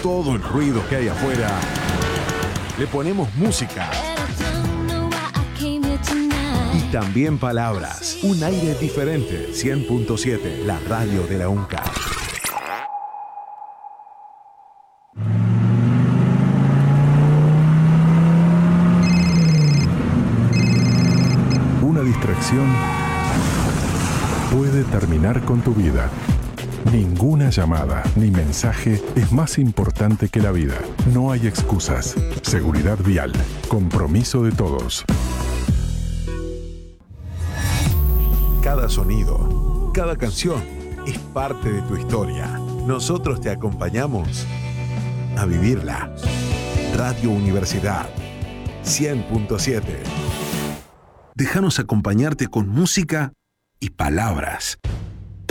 todo el ruido que hay afuera, le ponemos música y también palabras. Un aire diferente. 100.7, la radio de la UNCA. Una distracción puede terminar con tu vida. Ninguna llamada ni mensaje es más importante que la vida. No hay excusas. Seguridad vial. Compromiso de todos. Cada sonido, cada canción es parte de tu historia. Nosotros te acompañamos a vivirla. Radio Universidad 100.7. Déjanos acompañarte con música y palabras.